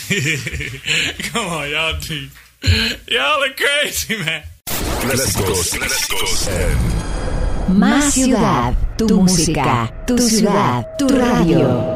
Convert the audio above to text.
Come on, y'all do. Y'all are crazy, man. Clásicos Más ciudad, tu música, tu ciudad, tu radio.